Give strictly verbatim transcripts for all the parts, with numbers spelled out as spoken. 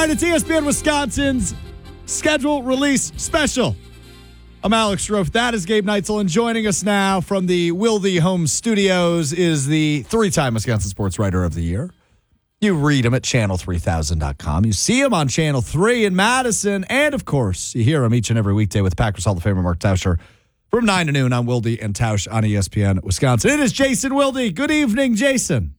right, it's E S P N Wisconsin's schedule release special. I'm Alex Strofe. That is Gabe Neitzel. And joining us now from the Wilde Home Studios is the three-time Wisconsin Sports Writer of the Year. You read him at channel three thousand dot com. You see him on Channel three in Madison. And, of course, you hear him each and every weekday with Packers Hall of Famer Mark Tauscher from nine to noon on Wilde and Tausch on E S P N Wisconsin. It is Jason Wilde. Good evening, Jason.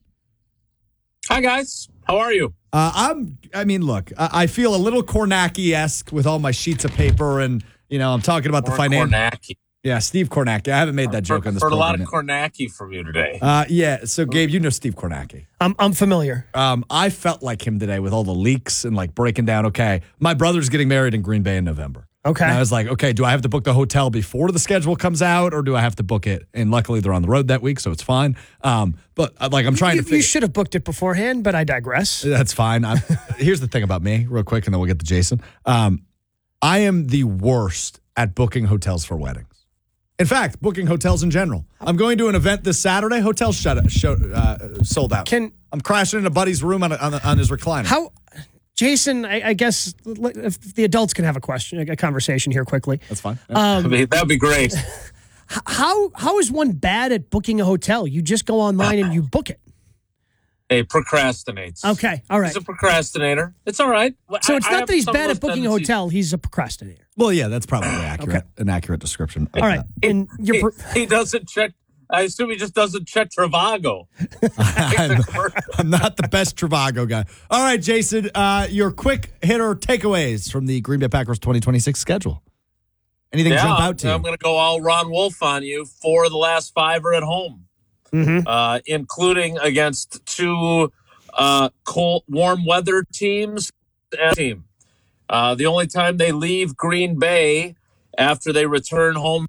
Hi, guys. How are you? Uh, I'm. I mean, look. I, I feel a little Kornacki-esque with all my sheets of paper, and you know, I'm talking about More the financial. Kornacki. Yeah, Steve Kornacki. I haven't made that joke I've on this heard a lot program of Kornacki from you today. Uh, yeah. So, Gabe, you know Steve Kornacki. I'm I'm familiar. Um, I felt like him today with all the leaks and like breaking down. Okay, my brother's getting married in Green Bay in November. Okay. And I was like, okay, do I have to book the hotel before the schedule comes out, or do I have to book it? And luckily, they're on the road that week, so it's fine. Um, but uh, like, I'm trying You, to. Figure- you should have booked it beforehand, but I digress. That's fine. I'm, here's the thing about me, real quick, and then we'll get to Jason. Um, I am the worst at booking hotels for weddings. In fact, booking hotels in general. I'm going to an event this Saturday. Hotels shut, show, uh, sold out. Can I'm crashing in a buddy's room on a, on, a, on his recliner. how, Jason? I, I guess if the adults can have a question, a conversation here quickly. That's fine. I mean, that'd be great. How how is one bad at booking a hotel? You just go online and you book it. Hey, procrastinates. Okay, all right. He's a procrastinator. It's all right. So it's I- I not have that he's some of bad those at booking a tendencies. hotel; he's a procrastinator. Well, yeah, that's probably accurate. An accurate description. of All right, that. and you're. He, Pro- he doesn't check. I assume he just doesn't check Trivago. I'm, I'm not the best Trivago guy. All right, Jason, uh, your quick hitter takeaways from the Green Bay Packers twenty twenty-six schedule. Anything Yeah, jump out to I'm you? going to go all Ron Wolf on you. Four of the last five are at home, Mhm. uh, including against two uh, cold, warm weather teams. And team. Uh, the only time they leave Green Bay after they return home